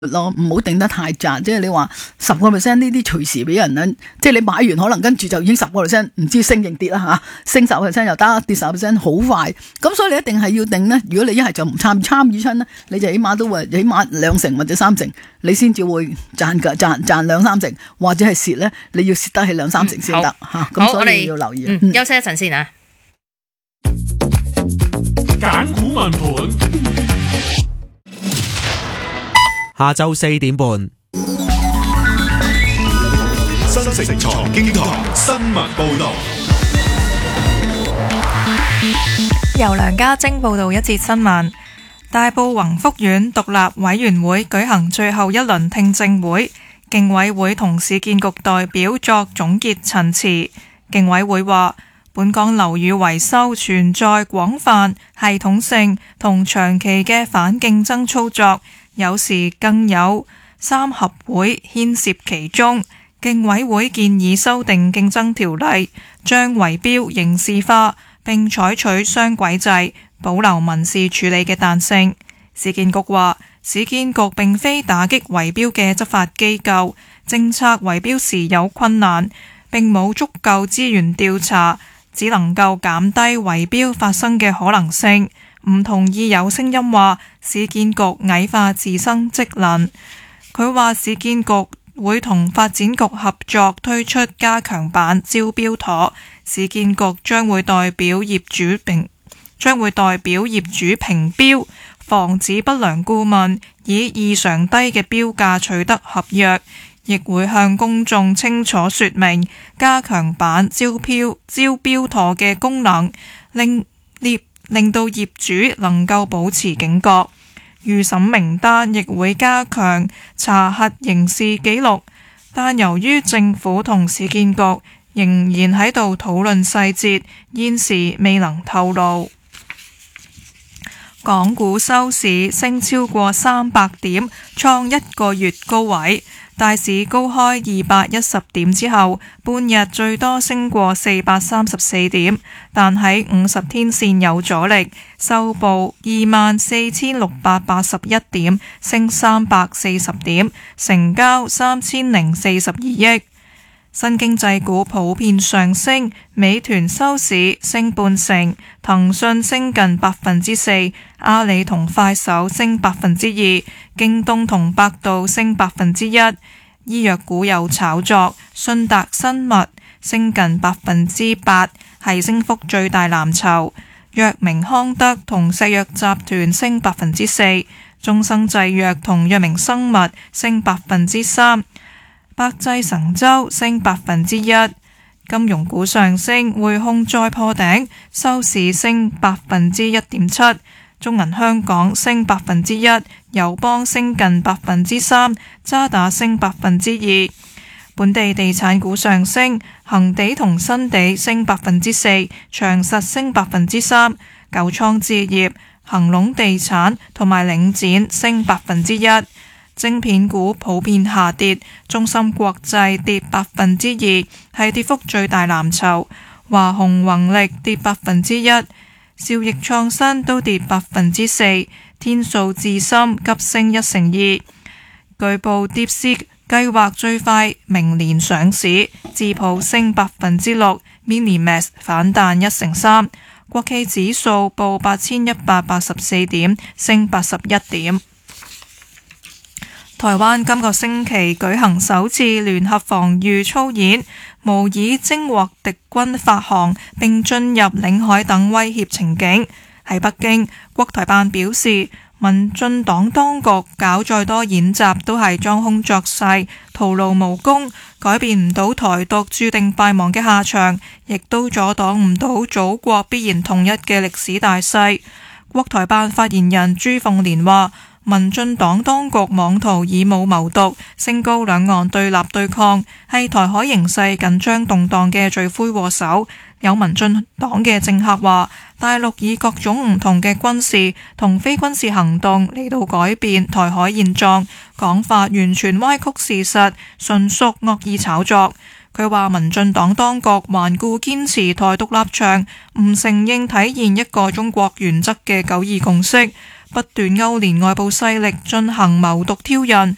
咯，唔好定得太窄，即係你話10%呢啲隨時俾人咧，即係你買完可能跟住就已經10%，唔知升定跌啦吓，升10%又得，跌10%好快，咁所以你一定係要定呢。如果你一係就唔參與親呢，你就起碼都會起碼2成或者3成，你先至會賺2-3成，或者係蝕呢，你要蝕得起2-3成先得吓，咁所以要留意。 休息一陣先啊。 揀股問盤。 下晝4點半， 新城財經台新聞報道。 由梁家晶報道一節新聞。大埔宏福苑獨立委員會舉行最後一輪聽證會，競委會同市建局代表作總結陳詞。競委會話，本港樓宇維修存在廣泛、系統性同長期嘅反競爭操作，有時更有三合會牽涉其中。競委會建議修訂競爭條例，將圍標刑事化，並採取雙軌制，保留民事處理嘅彈性。市建局話，市建局並非打擊圍標嘅執法機構，政策圍標時有困難，並冇足夠資源調查，只能夠減低圍標發生嘅可能性。唔同意有聲音話市建局矮化自身職能。佢話市建局會同發展局合作推出加強版招標妥，市建局將會代表業主評標，防止不良顧問以異常低嘅標價取得合約，亦會向公眾清楚說明加強版招標妥嘅功能，令到業主能夠保持警覺。預審名單亦會加強查核刑事記錄，但由於政府同市建局仍然喺度討論細節，現時未能透露。港股收市升超過300點，創1個月高位。大市高開210點之後，半日最多升過434點，但喺50天線有阻力，收報24,681點，升340點，成交3042億。新經濟股普遍上升，美團收市升半成，騰訊升近4%，阿里同快手升2%，京東同百度升1%。醫藥股有炒作，信達生物升近8%，係升幅最大藍籌。藥明康德同石藥集團升4%，中生製藥同藥明生物升3%。百濟神州升1%，金融股上升，匯控再破頂，收市升1.7%，中銀香港升1%，友邦升近3%，渣打升2%。本地地產股上升，恒地同新地升4%，長實升3%，九倉置業、恒隆地產同埋領展升1%。晶片股普遍下跌，中芯國際跌2%，係跌幅最大藍籌。華虹宏力跌1%，兆易創新都跌4%，天數智深急升1%。據報碟斯計劃最快明年上市，智譜升6%，Minimax 反彈1%。國企指數報8184點，升81點。台灣今個星期舉行首次聯合防禦操演，模擬偵獲敵軍發航並進入領海等威脅情景。喺北京，國台辦表示，民進黨當局搞再多演習都係裝腔作勢，徒勞無功，改變唔到台獨注定敗亡嘅下場，亦都阻擋唔到祖國必然統一嘅歷史大勢。國台辦發言人朱鳳蓮話，民進黨當局妄圖以武謀獨，升高兩岸對立對抗，係台海形勢緊張動盪嘅罪魁禍首。有民進黨嘅政客話，大陸以各種唔同嘅軍事同非軍事行動嚟到改變台海現狀，講法完全歪曲事實，純屬惡意炒作。佢話民進黨當局頑固堅持台獨立場，唔承認體現一個中國原則嘅九二共識，不斷勾連外部勢力進行謀獨挑釁，